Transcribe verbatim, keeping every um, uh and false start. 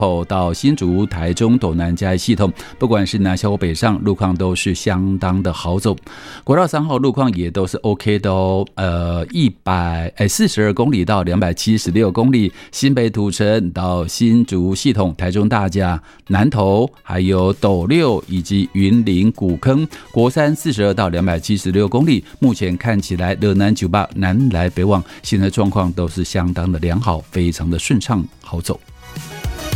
到新竹、台中、斗南嘉义系统，不管是南下或北上，路况都是相当的好走。国道三号路况也都是 OK 的哦，呃，一百哎四十二公里到两百七十六公里，新北土城到新竹系统、台中大甲、南投，还有斗六以及云林古坑，国三四十二到两百七十六公里，目前看起来热南九八南来北往，现在状况都是相当的良好，非常的顺畅好走。